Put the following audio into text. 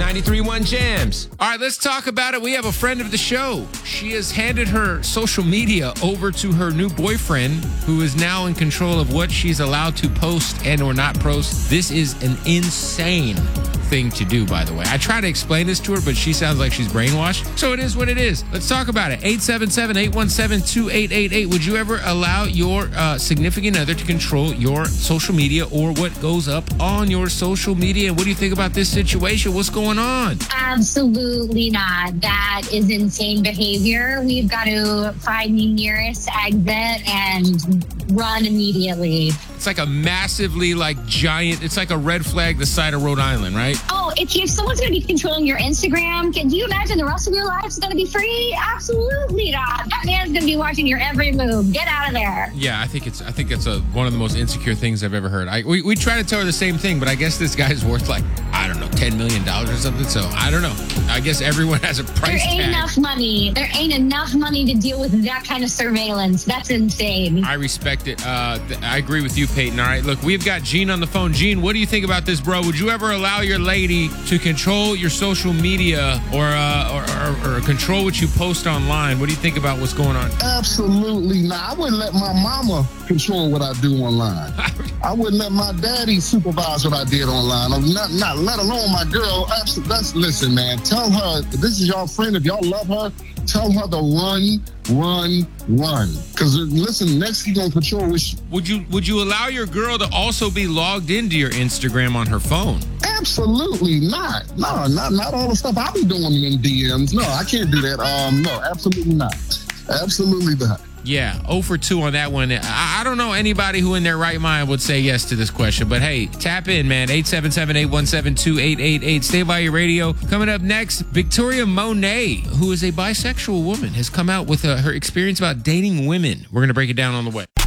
93.1 Jams. All right, let's talk about it. We have a friend of the show. She has handed her social media over to her new boyfriend, who is now in control of what she's allowed to post and or not post. This is an insane thing to do, by the way. I try to explain this to her, but she sounds like she's brainwashed. So it is what it is. Let's talk about it. 877-817-2888. Would you ever allow your significant other to control your social media or what goes up on your social media? What do you think about this situation? What's going on? Absolutely not. That is insane behavior. We've got to find the nearest exit and run immediately. It's like a massively giant, it's like a red flag the side of Rhode Island, right? Oh, if someone's going to be controlling your Instagram, can you imagine the rest of your life is going to be free? Absolutely not. That man's going to be watching your every move. Get out of there. Yeah, I think it's one of the most insecure things I've ever heard. We try to tell her the same thing, but I guess this guy's worth I don't know, $10 million or something. So I don't know. I guess everyone has a price tag. There ain't enough money. There ain't enough money to deal with that kind of surveillance. That's insane. I respect it. I agree with you, Peyton. All right, look, we've got Gene on the phone. Gene, what do you think about this, bro? Would you ever allow your lady to control your social media or control what you post online? What do you think about what's going on? Absolutely not. I wouldn't let my mama control what I do online. I wouldn't let my daddy supervise what I did online. Not let alone my girl. Listen, man. Tell her this is your friend. If y'all love her, tell her to run. Because listen, next she's gonna control what Would you allow your girl to also be logged into your Instagram on her phone? Absolutely not. No, not all the stuff I be doing in DMs. No, I can't do that. No, absolutely not. Absolutely not. Yeah, 0 for 2 on that one. I don't know anybody who in their right mind would say yes to this question, but hey, tap in, man. 877-817-2888. Stay by your radio. Coming up next, Victoria Monet, who is a bisexual woman, has come out with her experience about dating women. We're going to break it down on the way.